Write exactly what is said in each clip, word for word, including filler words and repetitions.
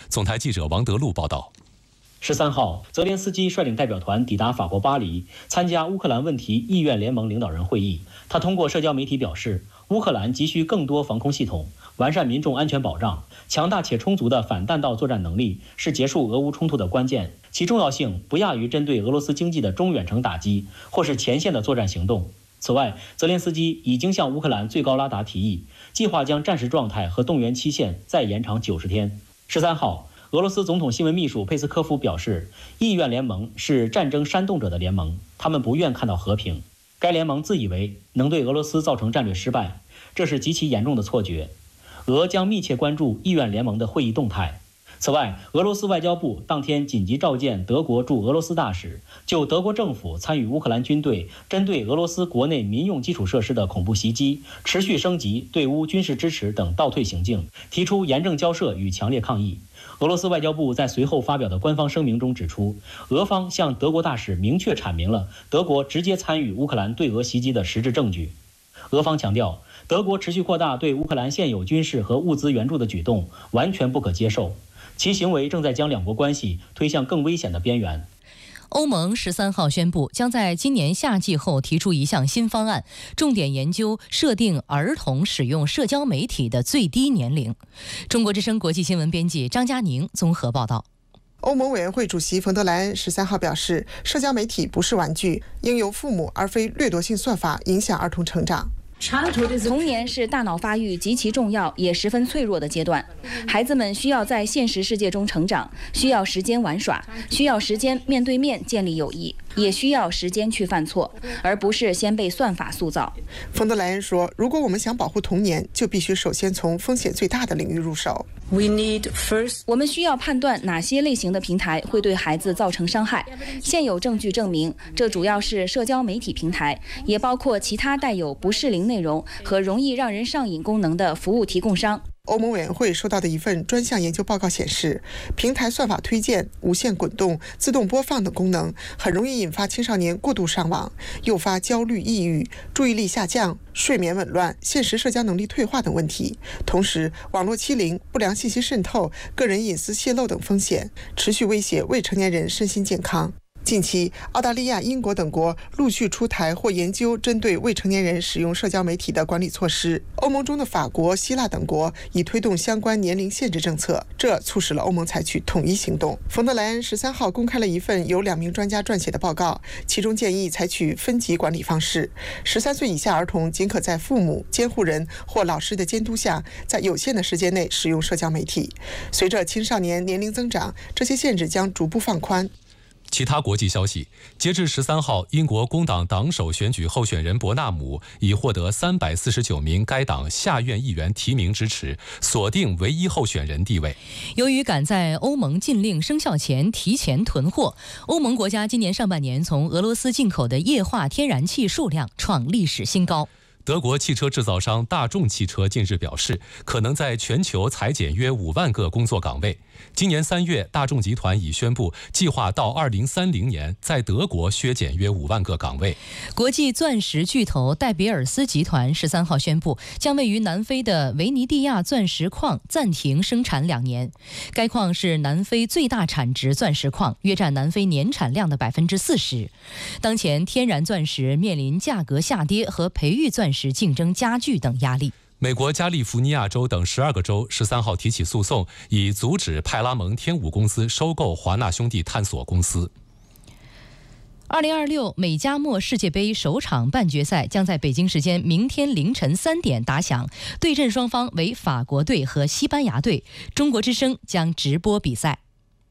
总台记者王德禄报道。 十三号，泽连斯基率领代表团抵达法国巴黎，参加乌克兰问题意愿联盟领导人会议。他通过社交媒体表示，乌克兰急需更多防空系统，完善民众安全保障，强大且充足的反弹道作战能力是结束俄乌冲突的关键，其重要性不亚于针对俄罗斯经济的中远程打击或是前线的作战行动。此外，泽连斯基已经向乌克兰最高拉达提议，计划将战时状态和动员期限再延长九十天。十三号。俄罗斯总统新闻秘书佩斯科夫表示，意愿联盟是战争煽动者的联盟，他们不愿看到和平。该联盟自以为能对俄罗斯造成战略失败，这是极其严重的错觉。俄将密切关注意愿联盟的会议动态。此外，俄罗斯外交部当天紧急召见德国驻俄罗斯大使，就德国政府参与乌克兰军队针对俄罗斯国内民用基础设施的恐怖袭击、持续升级对乌军事支持等倒退行径，提出严正交涉与强烈抗议。俄罗斯外交部在随后发表的官方声明中指出，俄方向德国大使明确阐明了德国直接参与乌克兰对俄袭击的实质证据。俄方强调，德国持续扩大对乌克兰现有军事和物资援助的举动完全不可接受，其行为正在将两国关系推向更危险的边缘。 欧盟十三号宣布，将在今年夏季后提出一项新方案，重点研究设定儿童使用社交媒体的最低年龄。中国之声国际新闻编辑张佳宁综合报道。 欧盟委员会主席冯德莱恩十三号表示，社交媒体不是玩具，应由父母而非掠夺性算法影响儿童成长。 童年是大脑发育极其重要也十分脆弱的阶段，孩子们需要在现实世界中成长，需要时间玩耍，需要时间面对面建立友谊，也需要时间去犯错，而不是先被算法塑造。 冯德莱恩说，如果我们想保护童年，就必须首先从风险最大的领域入手。 我们需要判断哪些类型的平台会对孩子造成伤害。现有证据证明，这主要是社交媒体平台，也包括其他带有不适龄内容和容易让人上瘾功能的服务提供商。 欧盟委员会收到的一份专项研究报告显示，平台算法推荐、无限滚动、自动播放等功能很容易引发青少年过度上网，诱发焦虑、抑郁、注意力下降、睡眠紊乱、现实社交能力退化等问题。同时，网络欺凌、不良信息渗透、个人隐私泄露等风险持续威胁未成年人身心健康。近期，澳大利亚、英国等国陆续出台或研究针对未成年人使用社交媒体的管理措施。欧盟中的法国、希腊等国已推动相关年龄限制政策，这促使了欧盟采取统一行动。冯德莱恩十三号公开了一份由两名专家撰写的报告，其中建议采取分级管理方式。十三岁以下儿童仅可在父母、监护人或老师的监督下，在有限的时间内使用社交媒体。随着青少年年龄增长，这些限制将逐步放宽。 其他国际消息，截至十三号，英国工党党首选举候选人伯纳姆已获得三百四十九名该党下院议员提名支持，锁定唯一候选人地位。 由于赶在欧盟禁令生效前提前囤货，欧盟国家今年上半年从俄罗斯进口的液化天然气数量创历史新高。 德国汽车制造商大众汽车近日表示，可能在全球裁减约五万个工作岗位。今年三月，大众集团已宣布计划到二零三零年在德国削减约五万个岗位。 国际钻石巨头戴比尔斯集团十三号宣布，将位于南非的维尼蒂亚钻石矿暂停生产两年。该矿是南非最大产值钻石矿，约占南非年产量的百分之四十。当前，天然钻石面临价格下跌和培育钻石竞争加剧等压力。 美国加利福尼亚州等十二个州十三号提起诉讼，以阻止派拉蒙天舞公司收购华纳兄弟探索公司。 二零二六美加墨世界杯首场半决赛将在北京时间明天凌晨三点打响，对阵双方为法国队和西班牙队。中国之声将直播比赛。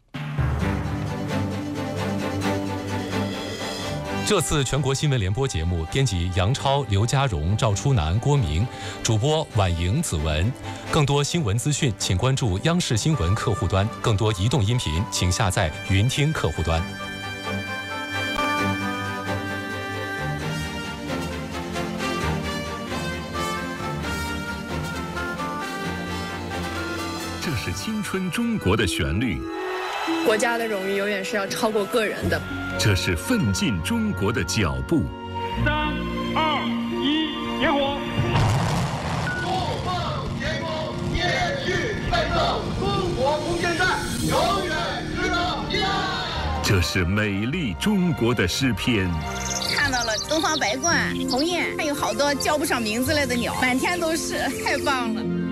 这次全国新闻联播节目，编辑杨超、刘家荣、赵初南、郭明，主播婉莹、子文。更多新闻资讯，请关注央视新闻客户端；更多移动音频，请下载云听客户端。 这是青春中国的旋律。 国家的荣誉永远是要超过个人的。 这是奋进中国的脚步。 三、二、一，点火！ 怒放天空，鲜血奋斗，中国空间站。 这是美丽中国的诗篇。 看到了东方白鹳、鸿雁，还有好多叫不上名字来的鸟，满天都是，太棒了。